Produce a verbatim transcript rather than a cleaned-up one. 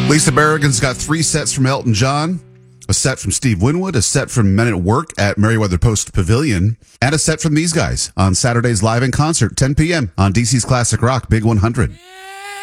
Lisa Berrigan's got three sets from Elton John, a set from Steve Winwood, a set from Men at Work at Merriweather Post Pavilion, and a set from these guys on Saturday's Live in Concert, ten p.m. on D C's Classic Rock Big one hundred.